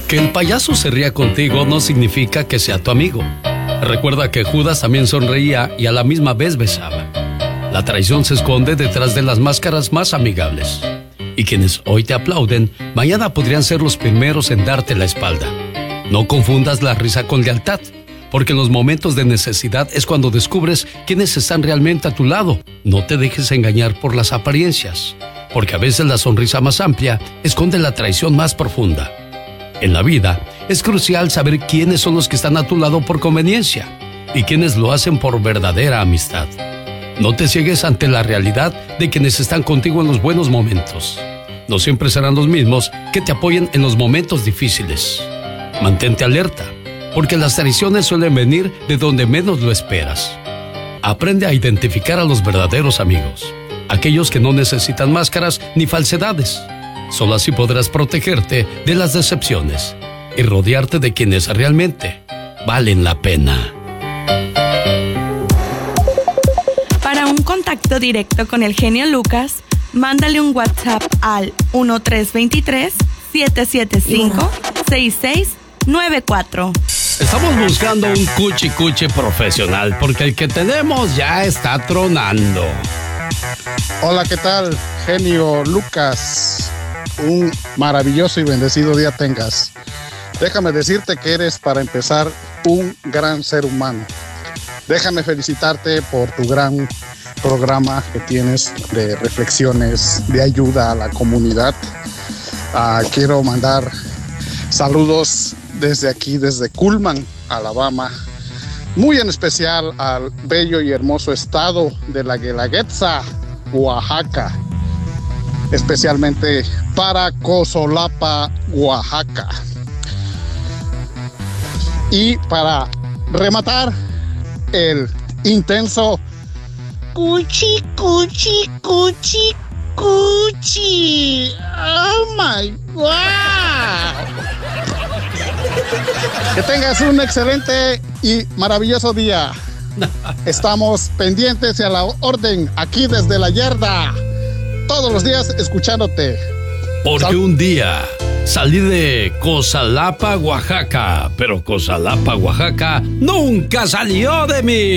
Que el payaso se ría contigo no significa que sea tu amigo. Recuerda que Judas también sonreía y a la misma vez besaba. La traición se esconde detrás de las máscaras más amigables. Y quienes hoy te aplauden, mañana podrían ser los primeros en darte la espalda. No confundas la risa con lealtad, porque en los momentos de necesidad es cuando descubres quiénes están realmente a tu lado. No te dejes engañar por las apariencias, porque a veces la sonrisa más amplia esconde la traición más profunda. En la vida, es crucial saber quiénes son los que están a tu lado por conveniencia y quiénes lo hacen por verdadera amistad. No te ciegues ante la realidad de quienes están contigo en los buenos momentos. No siempre serán los mismos que te apoyen en los momentos difíciles. Mantente alerta, porque las traiciones suelen venir de donde menos lo esperas. Aprende a identificar a los verdaderos amigos, aquellos que no necesitan máscaras ni falsedades. Solo así podrás protegerte de las decepciones y rodearte de quienes realmente valen la pena. Para un contacto directo con el genio Lucas, mándale un WhatsApp al 1323-775-6694. Estamos buscando un cuchi profesional porque el que tenemos ya está tronando. Hola, ¿qué tal? Genio Lucas. Un maravilloso y bendecido día tengas. Déjame decirte que eres, para empezar, un gran ser humano. Déjame felicitarte por tu gran programa que tienes de reflexiones, de ayuda a la comunidad. Quiero mandar saludos desde aquí, desde Cullman, Alabama. Muy en especial al bello y hermoso estado de la Guelaguetza, Oaxaca. Especialmente para Cosolapa, Oaxaca. Y para rematar, el intenso cuchi. Oh my God. Que tengas un excelente y maravilloso día. Estamos pendientes y a la orden aquí desde la yarda. Todos los días escuchándote. Porque un día salí de Cosalapa, Oaxaca, pero Cosalapa, Oaxaca nunca salió de mí.